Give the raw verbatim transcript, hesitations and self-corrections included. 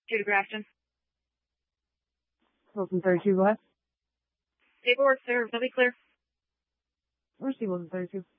Judy Grafton. Wilson thirty-two, go ahead. Paperwork, sir. Will be clear. Where's the Wilson thirty-two?